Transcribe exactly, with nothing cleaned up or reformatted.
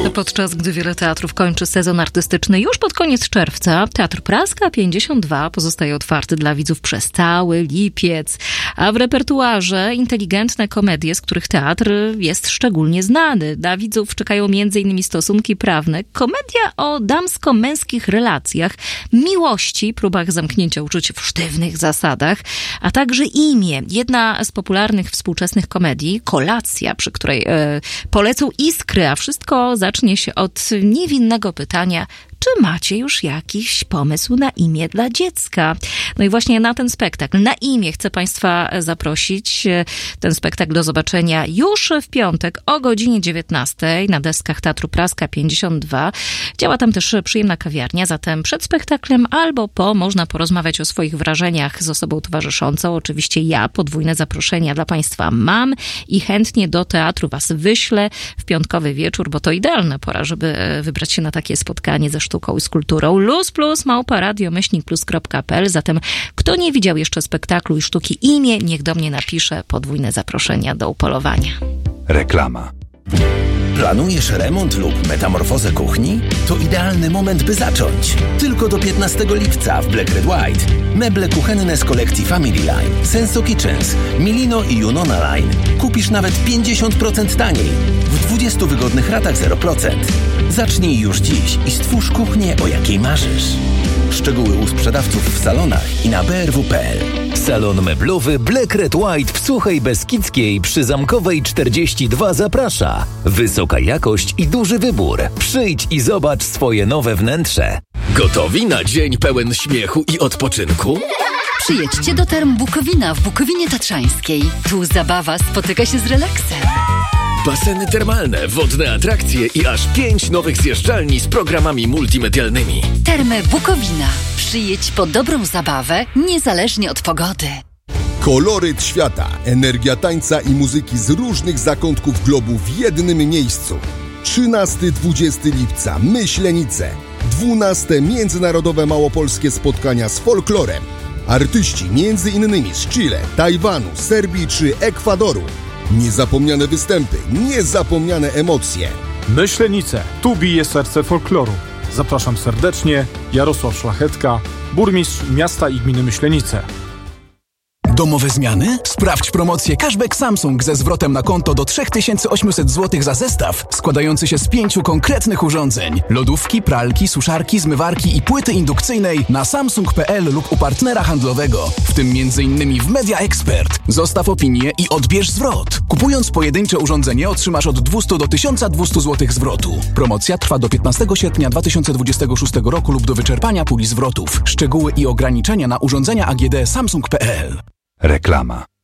Podczas gdy wiele teatrów kończy sezon artystyczny już pod koniec czerwca, Teatr Praska pięćdziesiąt dwa pozostaje otwarty dla widzów przez cały lipiec. A w repertuarze inteligentne komedie, z których teatr jest szczególnie znany. Dla widzów czekają między innymi Stosunki prawne, komedia o damsko-męskich relacjach, miłości, próbach zamknięcia uczuć w sztywnych zasadach, a także Imię, jedna z popularnych współczesnych komedii, Kolacja, przy której e, polecą iskry, a wszystko zacznie się od niewinnego pytania: czy macie już jakiś pomysł na imię dla dziecka? No i właśnie na ten spektakl, Na imię, chcę Państwa zaprosić. Ten spektakl do zobaczenia już w piątek o godzinie dziewiętnastej na deskach Teatru Praska pięćdziesiąt dwa. Działa tam też przyjemna kawiarnia, zatem przed spektaklem albo po można porozmawiać o swoich wrażeniach z osobą towarzyszącą. Oczywiście ja podwójne zaproszenia dla Państwa mam i chętnie do teatru Was wyślę w piątkowy wieczór, bo to idealna pora, żeby wybrać się na takie spotkanie ze sztuką i z kulturą. Luz plus małpa radio myślnik plus kropka p l. Zatem kto nie widział jeszcze spektaklu i sztuki Imię, niech do mnie napisze. Podwójne zaproszenia do upolowania. Reklama. Planujesz remont lub metamorfozę kuchni? To idealny moment, by zacząć. Tylko do piętnastego lipca w Black Red White meble kuchenne z kolekcji Family Line, Senso Kitchens, Milino i Junona Line kupisz nawet pięćdziesiąt procent taniej w dwudziestu wygodnych ratach zero procent. Zacznij już dziś i stwórz kuchnię, o jakiej marzysz. Szczegóły u sprzedawców w salonach i na b r w kropka p l. Salon meblowy Black Red White w Suchej Beskidzkiej przy Zamkowej czterdzieści dwa zaprasza. Wysoka jakość i duży wybór. Przyjdź i zobacz swoje nowe wnętrze. Gotowi na dzień pełen śmiechu i odpoczynku? Przyjedźcie do Term Bukowina w Bukowinie Tatrzańskiej. Tu zabawa spotyka się z relaksem. Baseny termalne, wodne atrakcje i aż pięć nowych zjeżdżalni z programami multimedialnymi. Termy Bukowina. Przyjedź po dobrą zabawę, niezależnie od pogody. Koloryt świata, energia tańca i muzyki z różnych zakątków globu w jednym miejscu. trzynastego do dwudziestego lipca Myślenice. dwunaste Międzynarodowe Małopolskie Spotkania z folklorem. Artyści między innymi z Chile, Tajwanu, Serbii czy Ekwadoru. Niezapomniane występy, niezapomniane emocje. Myślenice, tu bije serce folkloru. Zapraszam serdecznie, Jarosław Szlachetka, burmistrz miasta i gminy Myślenice. Domowe zmiany? Sprawdź promocję Cashback Samsung ze zwrotem na konto do trzy tysiące osiemset złotych za zestaw składający się z pięciu konkretnych urządzeń. Lodówki, pralki, suszarki, zmywarki i płyty indukcyjnej na samsung kropka p l lub u partnera handlowego, w tym między innymi w Media Expert. Zostaw opinię i odbierz zwrot. Kupując pojedyncze urządzenie otrzymasz od dwieście do tysiąca dwieście złotych zwrotu. Promocja trwa do piętnastego sierpnia dwa tysiące dwudziestego szóstego roku lub do wyczerpania puli zwrotów. Szczegóły i ograniczenia na urządzenia A G D samsung kropka p l. Reklama.